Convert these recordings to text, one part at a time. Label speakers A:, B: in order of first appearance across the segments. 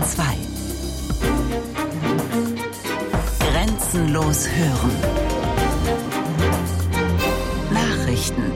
A: 2. Grenzenlos hören. Nachrichten.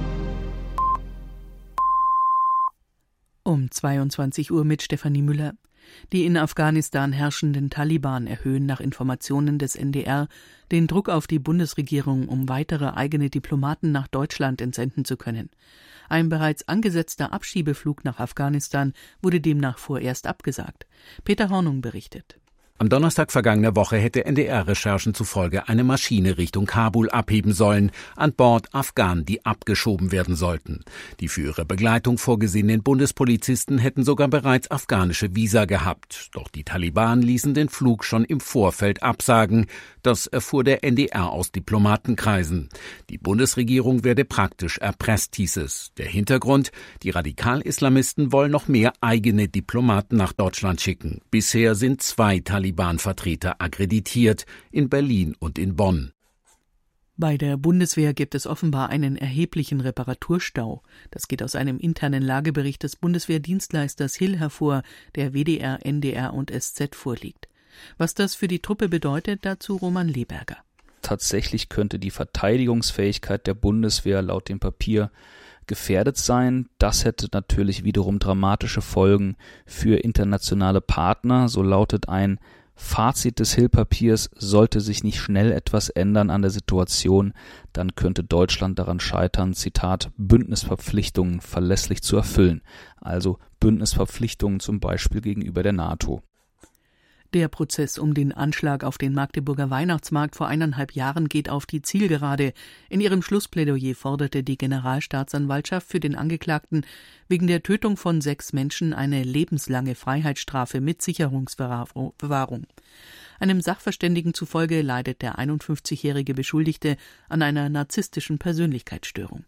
B: Um 22 Uhr mit Stefanie Müller. Die in Afghanistan herrschenden Taliban erhöhen nach Informationen des NDR den Druck auf die Bundesregierung, um weitere eigene Diplomaten nach Deutschland entsenden zu können. Ein bereits angesetzter Abschiebeflug nach Afghanistan wurde demnach vorerst abgesagt. Peter Hornung berichtet.
C: Am Donnerstag vergangener Woche hätte NDR-Recherchen zufolge eine Maschine Richtung Kabul abheben sollen, an Bord Afghanen, die abgeschoben werden sollten. Die für ihre Begleitung vorgesehenen Bundespolizisten hätten sogar bereits afghanische Visa gehabt. Doch die Taliban ließen den Flug schon im Vorfeld absagen. Das erfuhr der NDR aus Diplomatenkreisen. Die Bundesregierung werde praktisch erpresst, hieß es. Der Hintergrund: Die Radikal-Islamisten wollen noch mehr eigene Diplomaten nach Deutschland schicken. Bisher sind 2 Taliban-Vertreter akkreditiert, in Berlin und in Bonn.
B: Bei der Bundeswehr gibt es offenbar einen erheblichen Reparaturstau. Das geht aus einem internen Lagebericht des Bundeswehrdienstleisters Hill hervor, der WDR, NDR und SZ vorliegt. Was das für die Truppe bedeutet, dazu Roman Leberger.
D: Tatsächlich könnte die Verteidigungsfähigkeit der Bundeswehr laut dem Papier gefährdet sein. Das hätte natürlich wiederum dramatische Folgen für internationale Partner. So lautet ein Fazit des Hill-Papiers: Sollte sich nicht schnell etwas ändern an der Situation, dann könnte Deutschland daran scheitern, Zitat, Bündnisverpflichtungen verlässlich zu erfüllen. Also Bündnisverpflichtungen zum Beispiel gegenüber der NATO.
B: Der Prozess um den Anschlag auf den Magdeburger Weihnachtsmarkt vor 1,5 Jahren geht auf die Zielgerade. In ihrem Schlussplädoyer forderte die Generalstaatsanwaltschaft für den Angeklagten wegen der Tötung von 6 Menschen eine lebenslange Freiheitsstrafe mit Sicherungsbewahrung. Einem Sachverständigen zufolge leidet der 51-jährige Beschuldigte an einer narzisstischen Persönlichkeitsstörung.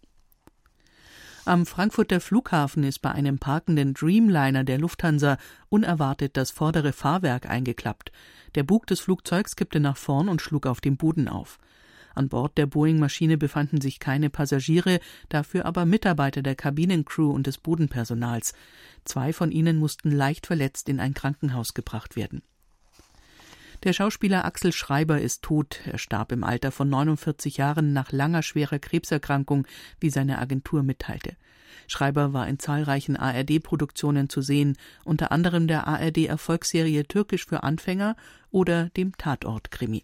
B: Am Frankfurter Flughafen ist bei einem parkenden Dreamliner der Lufthansa unerwartet das vordere Fahrwerk eingeklappt. Der Bug des Flugzeugs kippte nach vorn und schlug auf dem Boden auf. An Bord der Boeing-Maschine befanden sich keine Passagiere, dafür aber Mitarbeiter der Kabinencrew und des Bodenpersonals. 2 von ihnen mussten leicht verletzt in ein Krankenhaus gebracht werden. Der Schauspieler Axel Schreiber ist tot. Er starb im Alter von 49 Jahren nach langer schwerer Krebserkrankung, wie seine Agentur mitteilte. Schreiber war in zahlreichen ARD-Produktionen zu sehen, unter anderem der ARD-Erfolgsserie Türkisch für Anfänger oder dem Tatort-Krimi.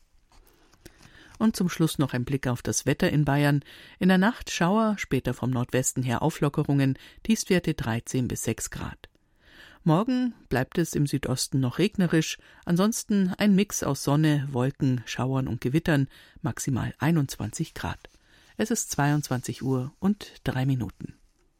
B: Und zum Schluss noch ein Blick auf das Wetter in Bayern. In der Nacht Schauer, später vom Nordwesten her Auflockerungen, Tiefstwerte 13 bis 6 Grad. Morgen bleibt es im Südosten noch regnerisch, ansonsten ein Mix aus Sonne, Wolken, Schauern und Gewittern, maximal 21 Grad. Es ist 22 Uhr und 3 Minuten.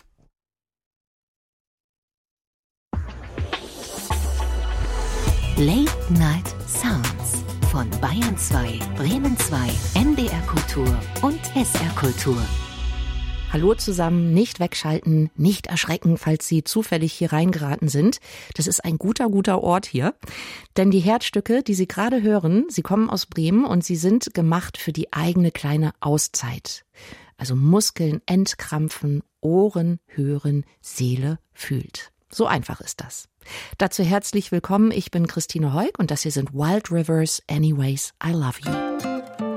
A: Late Night Sounds von Bayern 2, Bremen 2, NDR Kultur und SR Kultur.
E: Hallo zusammen, nicht wegschalten, nicht erschrecken, falls Sie zufällig hier reingeraten sind. Das ist ein guter Ort hier. Denn die Herzstücke, die Sie gerade hören, sie kommen aus Bremen und sie sind gemacht für die eigene kleine Auszeit. Also Muskeln entkrampfen, Ohren hören, Seele fühlt. So einfach ist das. Dazu herzlich willkommen, ich bin Christine Heuk und das hier sind Wild Rivers, Anyways, I Love You.